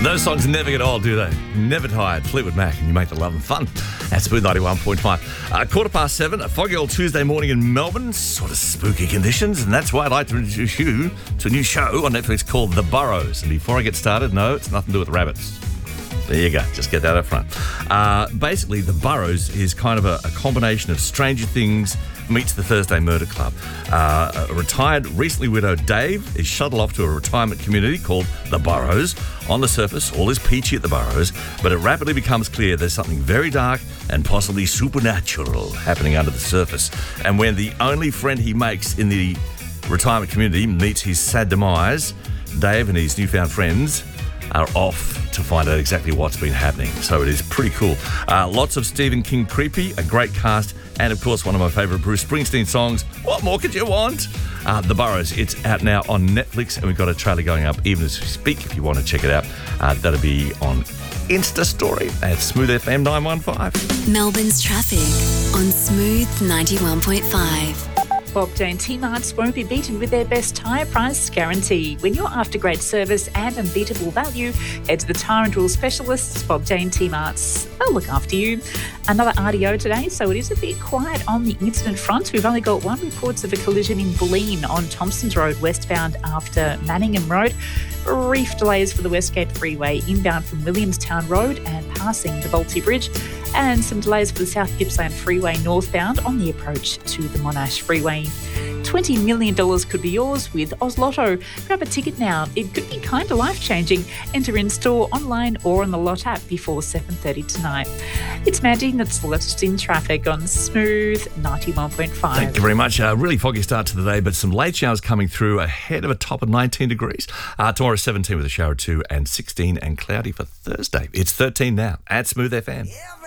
Those songs never get old, do they? Never tired. Fleetwood Mac, and you make the love and fun. That's Smooth 91.5. 7:15, a foggy old Tuesday morning in Melbourne. Sort of spooky conditions, and that's why I'd like to introduce you to a new show on Netflix called The Burrows. And before I get started, no, it's nothing to do with rabbits. There you go. Just get that up front. Basically, The Burrows is kind of a combination of Stranger Things meets the Thursday Murder Club. A retired, recently widowed Dave is shuttled off to a retirement community called The Burrows. On the surface, all is peachy at The Burrows, but it rapidly becomes clear there's something very dark and possibly supernatural happening under the surface. And when the only friend he makes in the retirement community meets his sad demise, Dave and his newfound friends are off to find out exactly what's been happening. So it is pretty cool. Lots of Stephen King creepy, a great cast, and of course one of my favourite Bruce Springsteen songs. What more could you want? The Burrows, it's out now on Netflix, and we've got a trailer going up even as we speak if you want to check it out. That'll be on Insta Story at Smooth FM 915. Melbourne's traffic on Smooth 91.5. Bob Jane T-Marts won't be beaten with their best tyre price guarantee. When you're after great service and unbeatable value, head to the Tyre and Wheel specialists, Bob Jane T-Marts. They'll look after you. Another RDO today, so it is a bit quiet on the incident front. We've only got one reports of a collision in Bulleen on Thompsons Road westbound after Manningham Road. Brief delays for the Westgate Freeway inbound from Williamstown Road and passing the Bolte Bridge, and some delays for the South Gippsland Freeway northbound on the approach to the Monash Freeway. $20 million could be yours with Oz Lotto. Grab a ticket now. It could be kind of life-changing. Enter in store, online or on the Lot app before 7:30 tonight. It's Mandy, and it's Lost in Traffic on Smooth 91.5. Thank you very much. A really foggy start to the day, but some late showers coming through ahead of a top of 19 degrees. Tomorrow 17 with a shower or two, and 16 and cloudy for Thursday. It's 13 now at Smooth FM.